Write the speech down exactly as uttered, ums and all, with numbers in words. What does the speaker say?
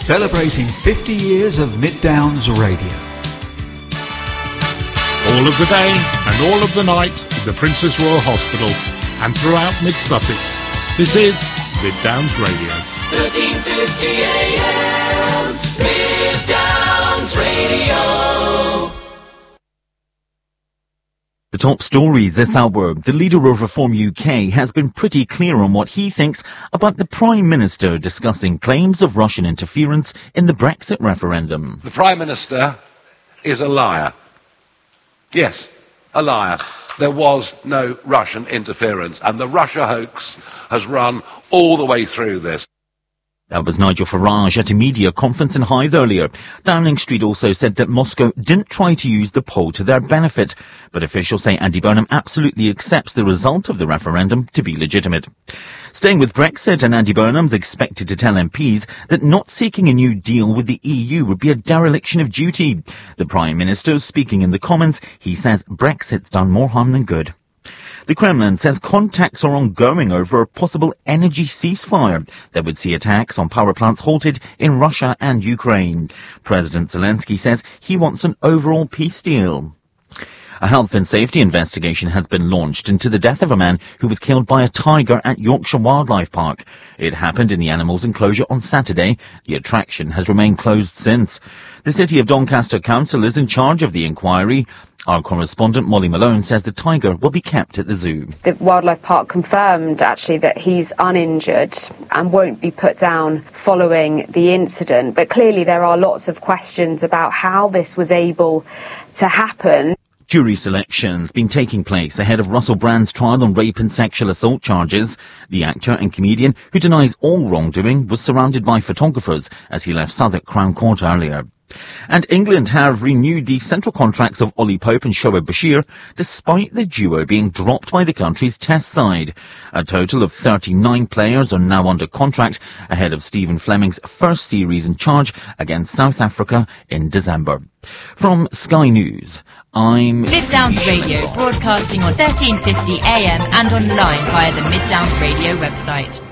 celebrating fifty years of Mid Downs Radio. All of the day and all of the night in the Princess Royal Hospital and throughout Mid Sussex. This is Mid Downs Radio. thirteen fifty A M, Mid Downs Radio. The top stories this hour. The leader of Reform U K has been pretty clear on what he thinks about the Prime Minister discussing claims of Russian interference in the Brexit referendum. The Prime Minister is a liar. Yes, a liar. There was no Russian interference, and the Russia hoax has run all the way through this. That was Nigel Farage at a media conference in Hythe earlier. Downing Street also said that Moscow didn't try to use the poll to their benefit, but officials say Andy Burnham absolutely accepts the result of the referendum to be legitimate. Staying with Brexit, and Andy Burnham's expected to tell M Ps that not seeking a new deal with the E U would be a dereliction of duty. The Prime Minister speaking in the Commons, he says Brexit's done more harm than good. The Kremlin says contacts are ongoing over a possible energy ceasefire that would see attacks on power plants halted in Russia and Ukraine. President Zelensky says he wants an overall peace deal. A health and safety investigation has been launched into the death of a man who was killed by a tiger at Yorkshire Wildlife Park. It happened in the animals enclosure on Saturday. The attraction has remained closed since. The City of Doncaster Council is in charge of the inquiry. Our correspondent Molly Malone says the tiger will be kept at the zoo. The wildlife park confirmed actually that he's uninjured and won't be put down following the incident. But clearly there are lots of questions about how this was able to happen. Jury selection's been taking place ahead of Russell Brand's trial on rape and sexual assault charges. The actor and comedian, who denies all wrongdoing, was surrounded by photographers as he left Southwark Crown Court earlier. And England have renewed the central contracts of Ollie Pope and Shoaib Bashir, despite the duo being dropped by the country's test side. A total of thirty-nine players are now under contract ahead of Stephen Fleming's first series in charge against South Africa in December. From Sky News, I'm... Mid Downs Radio, broadcasting on thirteen fifty A M and online via the Mid Downs Radio website.